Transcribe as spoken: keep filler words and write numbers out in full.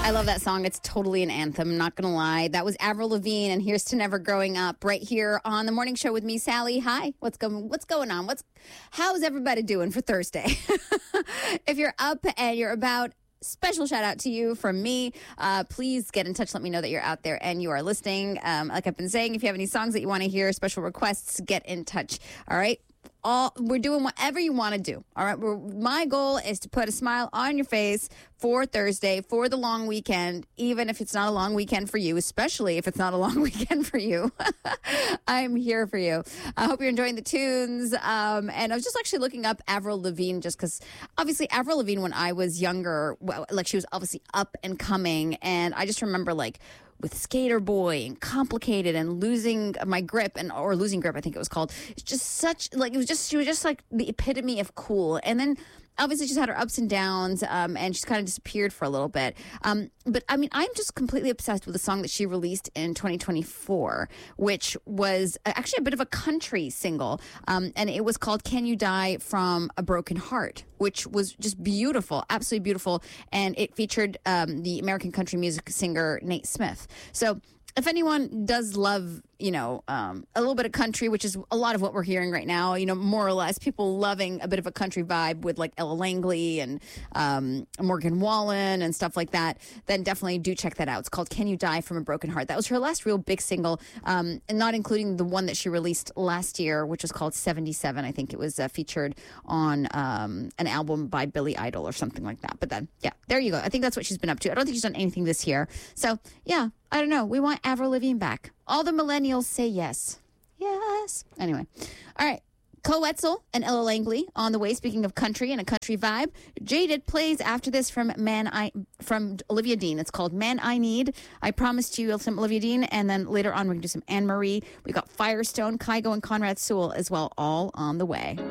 I love that song. It's totally an anthem, not going to lie. That was Avril Lavigne, and Here's to Never Growing Up right here on the morning show with me, Sally. Hi. What's going What's going on? What's How's everybody doing for Thursday? If you're up and you're about, special shout out to you from me. Uh, please get in touch. Let me know that you're out there and you are listening. Um, like I've been saying, if you have any songs that you want to hear, special requests, get in touch. All right. All we're doing whatever you want to do. All right. We're, my goal is to put a smile on your face for Thursday, for the long weekend, even if it's not a long weekend for you, especially if it's not a long weekend for you. I'm here for you. I hope you're enjoying the tunes. Um, and I was just actually looking up Avril Lavigne just because obviously Avril Lavigne, when I was younger, well, like she was obviously up and coming. And I just remember like with Skater Boy and Complicated and Losing My Grip and or Losing Grip, I think it was called. It's just such like it was just she was just like the epitome of cool. And then obviously she's had her ups and downs, um, and she's kind of disappeared for a little bit. Um, but I mean, I'm just completely obsessed with the song that she released in twenty twenty-four, which was actually a bit of a country single, um, and it was called "Can You Die from a Broken Heart," which was just beautiful, absolutely beautiful, and it featured um, the American country music singer Nate Smith. So if anyone does love, you know, um, a little bit of country, which is a lot of what we're hearing right now, you know, more or less, people loving a bit of a country vibe with like Ella Langley and um, Morgan Wallen and stuff like that, then definitely do check that out. It's called "Can You Die from a Broken Heart." That was her last real big single, um, and not including the one that she released last year, which was called seventy-seven. I think it was uh, featured on um, an album by Billy Idol or something like that. But then, yeah, there you go. I think that's what she's been up to. I don't think she's done anything this year. So, yeah, I don't know. We want Avril Lavigne back. All the millennials say yes. Yes. Anyway. All right. Cole Wetzel and Ella Langley on the way. Speaking of country and a country vibe, Jaded plays after this from Man I from Olivia Dean. It's called "Man I Need." I promised you some Olivia Dean, and then later on we're gonna do some Anne Marie. We got Firestone, Kygo, and Conrad Sewell as well, all on the way.